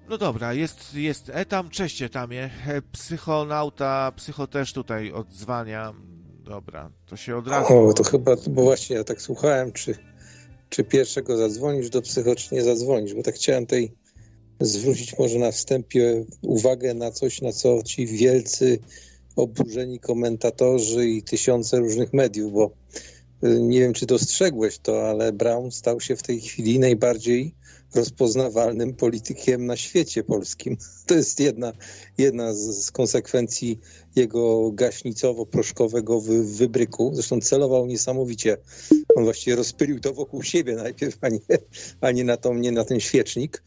No dobra, jest Etam, cześć Etamie. Psychonauta, psycho też tutaj odzwania. Dobra, to się od razu... O, to chyba, bo właśnie ja tak słuchałem, czy pierwszego zadzwonisz do psycho, czy nie zadzwonisz, bo tak chciałem tutaj zwrócić może na wstępie uwagę na coś, na co ci wielcy oburzeni komentatorzy i tysiące różnych mediów, bo nie wiem, czy dostrzegłeś to, ale Braun stał się w tej chwili najbardziej rozpoznawalnym politykiem na świecie polskim. To jest jedna z konsekwencji jego gaśnicowo-proszkowego wybryku. Zresztą celował niesamowicie. On właściwie rozpylił to wokół siebie najpierw, a nie na ten świecznik.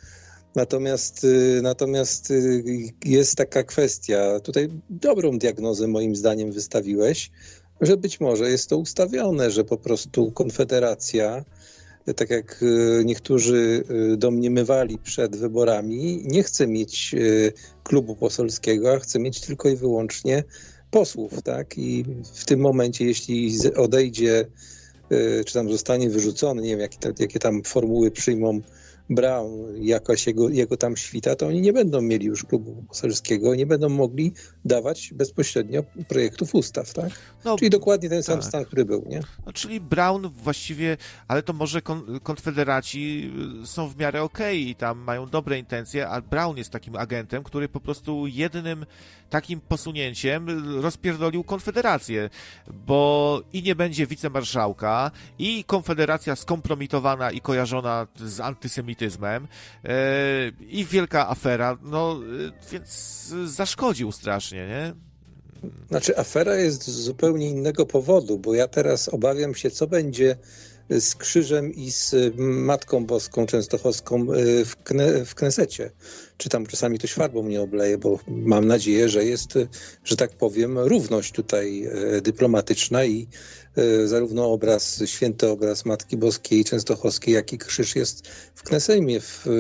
Natomiast jest taka kwestia, tutaj dobrą diagnozę moim zdaniem wystawiłeś, że być może jest to ustawione, że po prostu Konfederacja, tak jak niektórzy domniemywali przed wyborami, nie chce mieć klubu poselskiego, a chce mieć tylko i wyłącznie posłów, tak? I w tym momencie, jeśli odejdzie, czy tam zostanie wyrzucony, nie wiem, jakie tam formuły przyjmą Braun, jakaś jego tam świta, to oni nie będą mieli już klubu poselskiego, nie będą mogli dawać bezpośrednio projektów ustaw, tak? No, czyli dokładnie ten sam tak. stan, który był, nie? No, czyli Braun właściwie, ale to może konfederaci są w miarę okej i tam mają dobre intencje, a Braun jest takim agentem, który po prostu jednym takim posunięciem rozpierdolił Konfederację, bo i nie będzie wicemarszałka, i Konfederacja skompromitowana i kojarzona z antysemityzmem, i wielka afera, no więc zaszkodził strasznie, nie? Znaczy afera jest z zupełnie innego powodu, bo ja teraz obawiam się, co będzie z Krzyżem i z Matką Boską Częstochowską w Knesecie. Czy tam czasami ktoś farbą nie obleje, bo mam nadzieję, że jest, że tak powiem, równość tutaj dyplomatyczna i zarówno święty obraz Matki Boskiej Częstochowskiej, jak i krzyż jest w Knesejmie,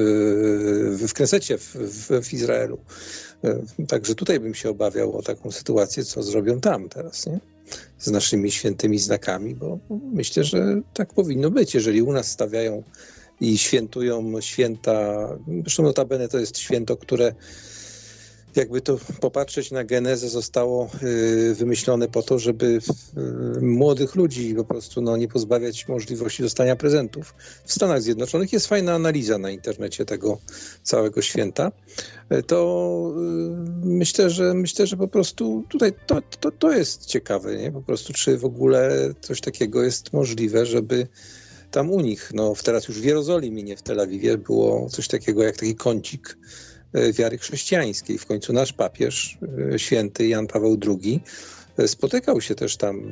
w Knesecie w Izraelu. Także tutaj bym się obawiał o taką sytuację, co zrobią tam teraz, nie? Z naszymi świętymi znakami, bo myślę, że tak powinno być. Jeżeli u nas stawiają i świętują święta, zresztą notabene to jest święto, które jakby to popatrzeć na genezę, zostało wymyślone po to, żeby młodych ludzi po prostu nie pozbawiać możliwości dostania prezentów. W Stanach Zjednoczonych jest fajna analiza na internecie tego całego święta. To myślę, że po prostu tutaj to jest ciekawe, nie? Po prostu czy w ogóle coś takiego jest możliwe, żeby tam u nich, teraz już w Jerozolimie, nie w Tel Awiwie, było coś takiego jak taki kącik wiary chrześcijańskiej. W końcu nasz papież, święty Jan Paweł II, spotykał się też tam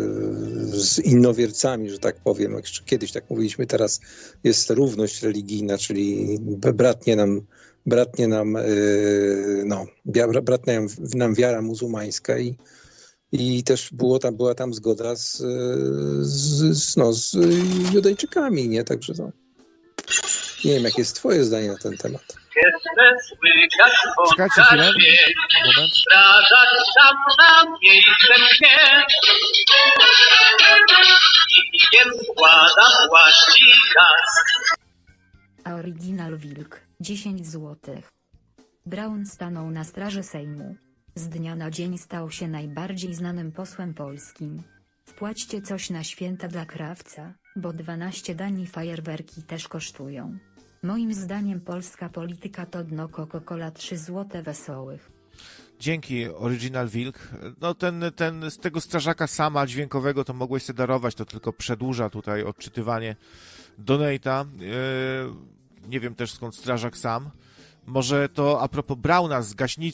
z innowiercami, że tak powiem. Kiedyś tak mówiliśmy, teraz jest równość religijna, czyli bratnie nam wiara muzułmańska i też była tam zgoda z Judejczykami, nie? Także nie wiem, jakie jest twoje zdanie na ten temat. Czekajcie chwilę, moment. A Original Wilk, 10 złotych. Braun stanął na straży Sejmu. Z dnia na dzień stał się najbardziej znanym posłem polskim. Wpłaćcie coś na święta dla krawca, bo 12 dań i fajerwerki też kosztują. Moim zdaniem polska polityka to dno Coca-Cola 3 złote wesołych. Dzięki, Original Wilk. No ten z tego strażaka sama dźwiękowego to mogłeś sobie darować, to tylko przedłuża tutaj odczytywanie donate'a. Nie wiem też skąd strażak sam. Może to a propos Brauna z